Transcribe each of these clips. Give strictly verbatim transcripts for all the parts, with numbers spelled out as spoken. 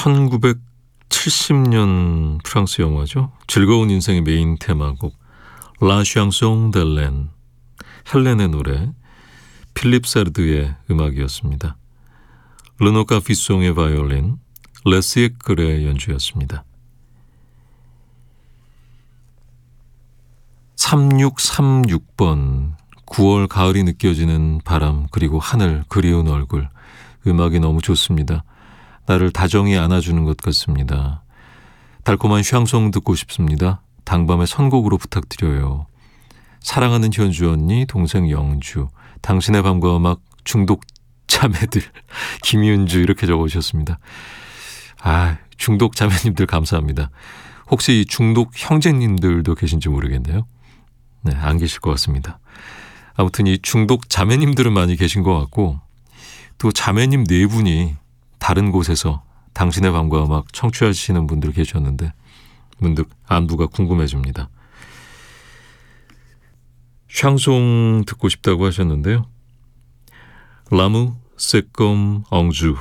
천구백칠십 년 프랑스 영화죠. 즐거운 인생의 메인 테마곡 라 샹송 데 렌, 헬렌의 노래, 필립 사르드의 음악이었습니다. 르노카 비송의 바이올린, 레스의 글의 연주였습니다. 삼육삼육 번, 구월 가을이 느껴지는 바람 그리고 하늘 그리운 얼굴. 음악이 너무 좋습니다. 나를 다정히 안아주는 것 같습니다. 달콤한 샹송 듣고 싶습니다. 당밤의 선곡으로 부탁드려요. 사랑하는 현주 언니, 동생 영주, 당신의 밤과 음악 중독 자매들 김윤주 이렇게 적어주셨습니다. 아, 중독 자매님들 감사합니다. 혹시 중독 형제님들도 계신지 모르겠네요. 네, 안 계실 것 같습니다. 아무튼 이 중독 자매님들은 많이 계신 것 같고, 또 자매님 네 분이 다른 곳에서 당신의 밤과 음악 청취하시는 분들 계셨는데 문득 안부가 궁금해집니다. 샹송 듣고 싶다고 하셨는데요. 라무 세꼼 엉주,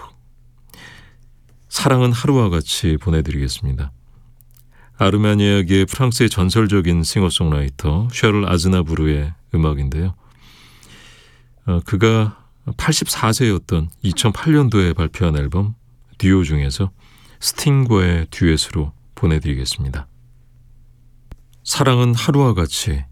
사랑은 하루와 같이 보내드리겠습니다. 아르메니아계의 프랑스의 전설적인 싱어송라이터 셰를 아즈나부르의 음악인데요. 어, 그가 팔십사 세였던 이천팔 년도에 발표한 앨범 듀오 중에서 스팅과의 듀엣으로 보내드리겠습니다. 사랑은 하루와 같이